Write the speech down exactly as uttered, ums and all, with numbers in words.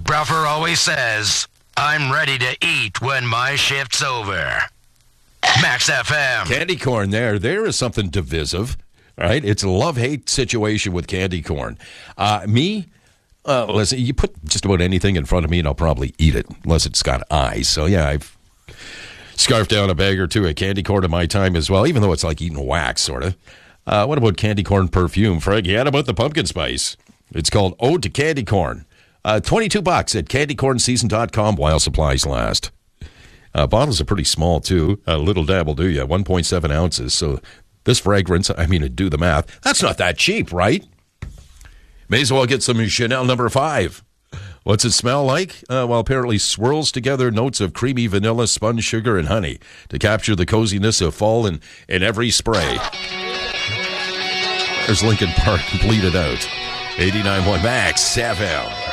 Bruffer always says, I'm ready to eat when my shift's over. Max F M. Candy corn there. There is something divisive, right? It's a love-hate situation with candy corn. Uh, me, uh, listen, you put just about anything in front of me and I'll probably eat it, unless it's got eyes. So, yeah, I've scarfed down a bag or two of candy corn in my time as well, even though it's like eating wax, sort of. Uh, what about candy corn perfume? Frank, you had about the pumpkin spice. It's called Ode to Candy Corn. Uh, twenty-two bucks at candy corn season dot com while supplies last. Uh, bottles are pretty small, too. A little dab will do you. one point seven ounces. So this fragrance, I mean, to do the math, that's not that cheap, right? May as well get some Chanel number five. What's it smell like? Uh, well, apparently swirls together notes of creamy vanilla, spun sugar, and honey to capture the coziness of fall in, in every spray. There's Lincoln Park bleed it out. eighty-nine point one Max F M.